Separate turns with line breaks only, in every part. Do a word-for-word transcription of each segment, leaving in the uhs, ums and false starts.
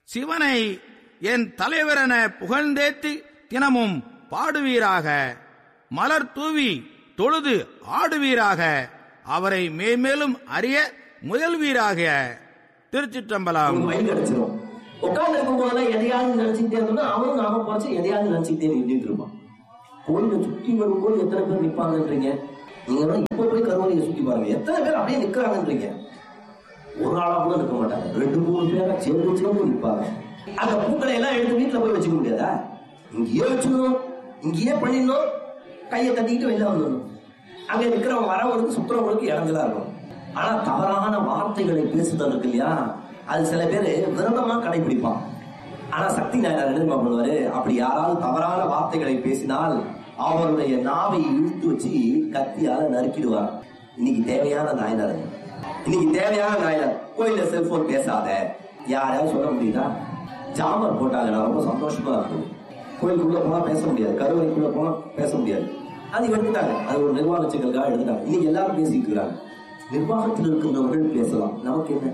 சிவனை என் தலைவரென புகழ்ந்தேத்தி தினமும் பாடுவீராக. மலர் தூவி தொழுது ஆடுவீராக. அவரை மேன்மேலும் அறிய முயல்வீராக. திருச்சிற்றம்பலம்.
உட்கார்ந்து இருக்கும் போதெல்லாம் எதையாவது நினைச்சுட்டே இருந்தோம்னா அவனும் நாம போச்சு எதையாவது நினைச்சுட்டே நின்றுட்டு இருப்பான். கோயிலை சுற்றி வரும்போது எத்தனை பேர் நிற்பாங்கன்றீங்க? நீங்க இப்ப போய் கருவறையை சுற்றி பாருங்க, எத்தனை பேர் அப்படியே நிக்கிறாங்கன்றீங்க? ஒரு ஆளா கூட நிற்க மாட்டாங்க, ரெண்டு மூணு பேரா சேர்ந்து சேர்ந்து நிற்பாங்க. அந்த பூக்களை எல்லாம் எடுத்து வீட்டுல போய் வச்சுக்க முடியாதா? இங்கேயே வச்சுக்கணும், இங்கேயே பண்ணிடணும், கையை தட்டிக்கிட்டு வெளில வந்துடணும். அங்க நிக்கிறவங்க வரவங்களுக்கு சுத்துறவங்களுக்கு இறங்கலா இருக்கும். ஆனா தவறான வார்த்தைகளை பேசுதல் இருக்கு இல்லையா, அது சில பேர் விரதமா கடைபிடிப்பான். ஆனா சக்தி நாயனார் என்ன பண்ணுவாரு, அப்படி யாராவது தவறான வார்த்தைகளை பேசினால் அவருடைய நாவை இழுத்து வச்சு கத்தியால நறுக்கிடுவார். இன்னைக்கு தேவையான நாயனார், இன்னைக்கு தேவையான நாயனார். கோயில செல்போன் பேசாத யாராவது சொல்ல முடியுதா? ஜாமர் போட்டாங்க, நான் ரொம்ப சந்தோஷமா இருக்கும். கோயிலுக்குள்ள போனா பேச முடியாது, கருவறைக்குள்ள போனா பேச முடியாது, அது எடுத்துட்டாங்க. அது ஒரு நிர்வாக சிக்கலுக்காக எடுத்துட்டாங்க. இன்னைக்கு எல்லாரும் பேசிட்டு இருக்கிறாங்க. நிர்வாகத்தில் இருக்கின்றவர்கள் பேசலாம், நமக்கு என்ன?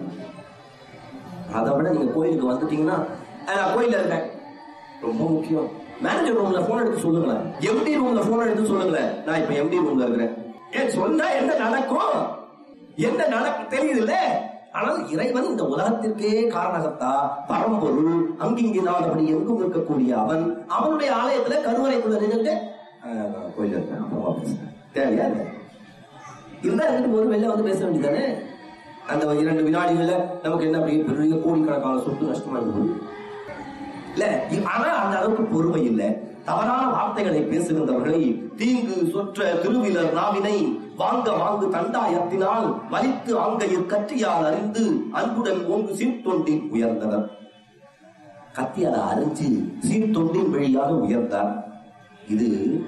அதை விட நீங்க கோயிலுக்கு வந்துட்டீங்கன்னா, நான் கோயில இருக்கேன் ரொம்ப முக்கியம், மேனேஜர் ரூம்ல போன் எடுத்து சொல்லுங்களேன், எம்டி ரூம்ல போன் எடுத்து சொல்லுங்களேன், நான் இப்ப எம்டி ரூம்ல இருக்கிறேன். ஏன் சொன்னா என்ன நடக்கும், என்ன நடக்கும் தெரியுது இல்ல? ஆனால் இறைவன் இந்த உலகத்திற்கே காரணகத்தா, பரம்பொருள், அங்கிங்கினாதபடி எங்கும் இருக்கக்கூடிய அவன், அவனுடைய ஆலயத்துல கருவறைக்குள்ள நின்றுட்டு கோயில இருக்கேன் அப்புறமா பேசுறேன், தேவையா இல்லை? இருந்தா இருந்துட்டு போது வெளில வந்து பேச வேண்டியதானே? அந்த இரண்டு வினாடிகள்ல நமக்கு என்ன அப்படி பெரிய கோடிக்கணக்கான சொத்து நஷ்டமா இருக்குது இல்ல? ஆனா அந்த அளவுக்கு பொறுமை இல்லை. தவறான வார்த்தைகளை பேசுகின்றவர்களை தீங்கு சொற்ற திருவிலர் நாவினை வாங்க வாங்கு தண்டாயத்தினால் வலித்து ஆங்கையில் கற்றியால் அறிந்து அன்புடன் ஓங்கு சீர்தொண்டின் உயர்ந்தனர். கத்தியால அறிஞ்சு சீர்தொண்டின் வழியாக உயர்ந்தார். இது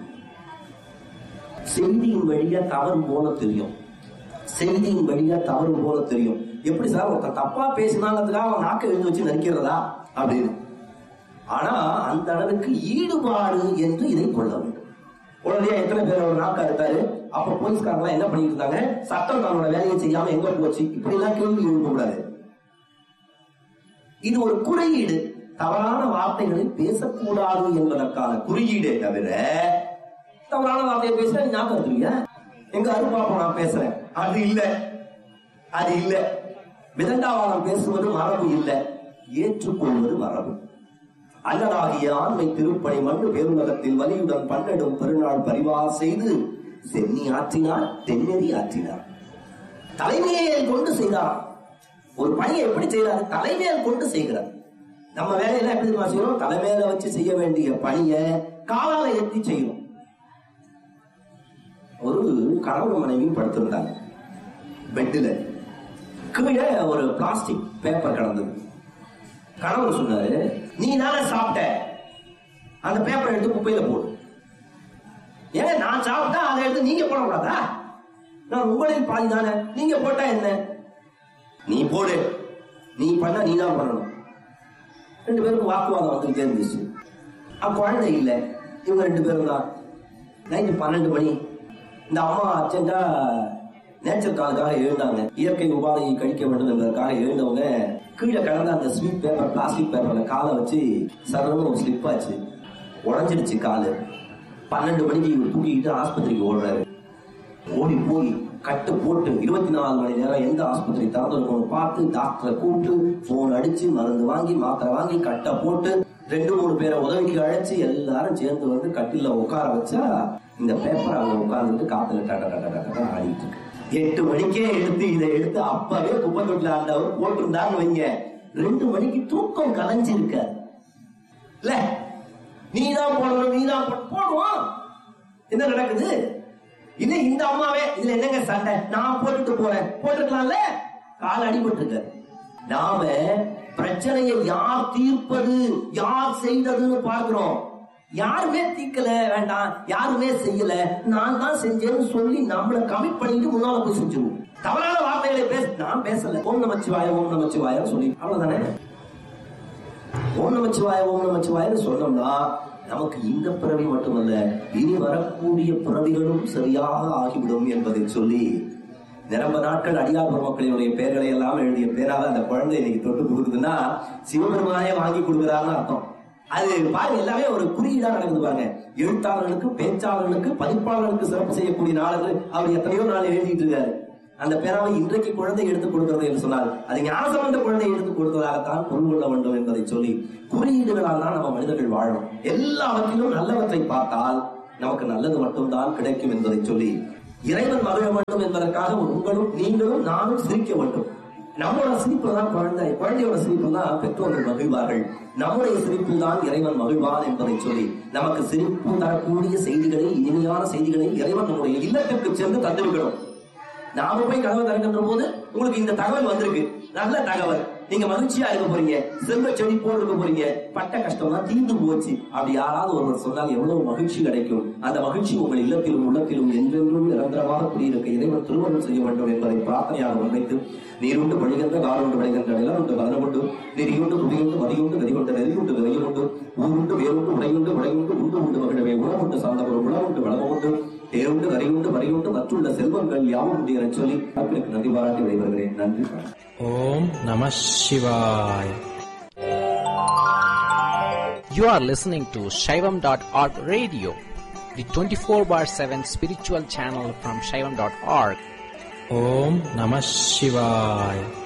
செய்தியின் வழியா தவறு போல தெரியும், செய்தியின் வழியா தவறு போல தெரியும். எப்படி சார் ஒருத்தன் தப்பா பேசினாங்கிறதுக்காக அவன் நாக்கை எழுந்து வச்சு நடிக்கிறதா அப்படின்னு? ஆனா அந்த அளவுக்கு ஈடுபாடு என்று இதை கொள்ள வேண்டும். உடனே எத்தனை பேர் ஒரு நாக்கா இருக்காரு, அப்ப போலீஸ்காரங்க என்ன பண்ணிட்டு இருந்தாங்க, சட்டம் தன்னோட வேலையை செய்யாம எங்க போச்சு, இப்படி எல்லாம் கேள்வி எழுப்பக்கூடாது. இது ஒரு குறியீடு, தவறான வார்த்தைகளை பேசக்கூடாது என்பதற்கான குறியீடே தவிர, தவறான வார்த்தையை பேசுற நீ நாக்க எடுத்துருவீங்க, எங்க அருப்பாப்ப நான் பேசுறேன், அது இல்ல, அது இல்ல. விதண்டாவாதம் பேசுவது மரபு இல்லை, ஏற்றுக்கொள்வது மரபு. அல்லதாகிய ஆண்மை திருப்பணி மண்ணு பேருலகத்தில் வலியுடன் பன்னெடும் பெருநாள் பரிவார் செய்து சென்னி ஆற்றினார், தென்னெறி ஆற்றினார். தலைமையை கொண்டு செய்தார். ஒரு பணியை எப்படி செய்யறாரு, தலைமையை கொண்டு செய்கிறார். நம்ம வேலையெல்லாம் எப்படி செய்யணும், தலைமையில வச்சு செய்ய வேண்டிய பணியை காலால ஏற்றி செய்யணும். ஒரு கணவன் மனைவியும் படுத்திருந்தாங்க பெட்ல, கீழே ஒரு பிளாஸ்டிக் பேப்பர் கிடந்தது. கணவன் சொன்னாரு, நீ தானே சாப்பிட்ட, அந்த பேப்பரை எடுத்து குப்பையில போடு. ஏங்க நான் சாப்பிட்டா அதை எடுத்து நீங்க போடக்கூடாதா? நான் உங்களின் பாதி தானே, நீங்க போட்டா என்ன? நீ போடு, நீ பண்ணா நீ தான் பண்ணணும். ரெண்டு பேருக்கும் வாக்குவாதம் வந்துகிட்டே இருந்துச்சு. அப்ப குழந்தை இல்லை, இவங்க ரெண்டு பேரும் தான். நைட்டு பன்னெண்டு மணி இந்த அம்மா அர்ஜென்டா நேச்சர் காலுக்காக எழுந்தாங்க, இயற்கை உபாதையை கழிக்க வேண்டும் என்பதற்காக எழுந்தவங்க கீழே கடந்த அந்த ஸ்வீட் பேப்பர் பிளாஸ்டிக் பேப்பர்ல காலை வச்சு சரணும் ஒரு ஸ்லிப் ஆச்சு, உடஞ்சிடுச்சு காலு. பன்னெண்டு மணிக்கு இவர் தூக்கிக்கிட்டு ஆஸ்பத்திரிக்கு ஓடுறாரு. ஓடி போய் கட்டு போட்டு இருபத்தி நாலு மணி நேரம் எந்த ஆஸ்பத்திரி திறந்து பார்த்து டாக்டரை கூப்பிட்டு போன் அடிச்சு மருந்து வாங்கி மாத்திரை வாங்கி கட்டை போட்டு ரெண்டு மூணு பேரை உதவிக்கு அழைச்சு எல்லாரும் சேர்ந்து வந்து கட்டில உட்கார வச்சா இந்த பேப்பர் அவங்க உட்கார்ந்துட்டு காத்துல டட்ட டட்ட டட்ட ஆடிட்டு இருக்கு. எட்டு மணிக்கே எடுத்து இதை எடுத்து அப்பவே குப்பை தொட்டில ஆண்டவர் போட்டிருந்தாங்க வைங்க, ரெண்டு மணிக்கு தூக்கம் கலைஞ்சிருக்க இல்ல. நீதான் போடணும், நீதான் போடுவோம். என்ன நடக்குது? இல்ல இந்த அம்மாவே இதுல என்னங்க சண்டை, நான் போட்டுட்டு போறேன், போட்டுக்கலாம்ல, கால் அடிபட்டு இருக்க. நாம பிரச்சனையை யார் தீர்ப்பது, யார் செய்ததுன்னு பார்க்கிறோம். யாருமே தீர்க்கல, வேண்டாம், யாருமே செய்யல, நான் தான் செஞ்சேன்னு சொல்லி நம்மள கமிட் பண்ணிட்டு முன்னால போய் செஞ்சிருவோம். தவறான வார்த்தைகளை பேச, நான் பேசல, ஓம் நமச்சிவாய ஓம் நமச்சிவாய சொல்லி அவ்வளவுதானே. ஓம் நமச்சிவாய ஓம் நமச்சிவாயன்னு சொன்னோம்னா நமக்கு இந்த பிறவி மட்டுமல்ல, இனி வரக்கூடிய பிறவிகளும் சரியாக ஆகிவிடும் என்பதை சொல்லி நிரம்ப நாட்கள் அடியார் பெருமக்களினுடைய பெயர்களை எல்லாம் எழுதிய பேராக அந்த குழந்தை இன்னைக்கு தொட்டு கொடுக்குதுன்னா சிவபெருமானே வாங்கி கொடுக்குறாருன்னு அர்த்தம். அது பாருங்க, எல்லாமே ஒரு குறியீடா நடக்குது பாருங்க. எழுத்தாளர்களுக்கு, பேச்சாளர்களுக்கு, பதிப்பாளர்களுக்கு சிறப்பு செய்யக்கூடிய நாளர்கள் அவர் எத்தனையோ நாள் எழுதிட்டு இருக்காரு. அந்த பேராவை இன்றைக்கு குழந்தை எடுத்துக் கொடுக்கிறது என்று சொன்னால் அது ஞானசம்பந்த குழந்தை எடுத்துக் கொடுத்ததாகத்தான் பொருள் கொள்ள வேண்டும் என்பதை சொல்லி, குறியீடுகளால் தான் நம்ம மனிதர்கள் வாழும். எல்லாவற்றிலும் நல்லவற்றை பார்த்தால் நமக்கு நல்லது மட்டும்தான் கிடைக்கும் என்பதை சொல்லி, இறைவன் மகிழ வேண்டும் என்பதற்காக உங்களும் நீங்களும் நானும் சிரிக்க வேண்டும். நம்மளோட சிரிப்பு தான் குழந்தை, குழந்தையோட சிரிப்பு தான் பெற்றோர்கள் மகிழ்வார்கள். நம்முடைய சிரிப்பில் தான் இறைவன் மகிழ்வான் என்பதை சொல்லி, நமக்கு சிரிப்பு தரக்கூடிய செய்திகளை, இனிமையான செய்திகளை இறைவன் நம்முடைய இல்லத்திற்கு சென்று தந்திருக்கிறோம். நாம போய் கதவை திறக்கின்ற போது உங்களுக்கு இந்த தகவல் வந்திருக்கு, நல்ல தகவல், நீங்க மகிழ்ச்சியா இருக்க போறீங்க, செல்வ செழிப்போடு இருக்க போறீங்க, பட்ட கஷ்டம்னா தீர்ந்து போச்சு அப்படி யாராவது ஒருவர் சொன்னால் எவ்வளவு மகிழ்ச்சி கிடைக்கும். அந்த மகிழ்ச்சி உங்கள் இல்லத்திலும் உள்ளத்திலும் என்றென்றும் நிரந்தரமாக குடியிருக்க இறைவன் திருமணம் செய்ய வேண்டும் என்பதை பிரார்த்தனையாக முன்வைத்து, நீருண்டு வழிகின்ற காலுண்டு விளைகின்ற நிலமுண்டு வதனமுண்டு நெறியுண்டு துணியுண்டு மதியுண்டு கதிகொண்டு நெறியுண்டு விதையுண்டு ஊருண்டு வேறுண்டு உடையுண்டு உடையுண்டு உண்டு உண்டு மகிழவே உணவுண்டு சார்ந்தவர் உணவுண்டு வளமுண்டு தேருண்டு கரையுண்டு வரையுண்டு மற்றுள்ள செல்வங்கள் யாவும் உண்டு என சொல்லி வாய்ப்பிற்கு நன்றி பாராட்டி விடைபெறுகிறேன். நன்றி.
ஓம் நம சிவாய். You are listening to Shaivam dot org radio, the twenty-four bar seven spiritual channel from Shaivam dot org. Om Namah Shivaya.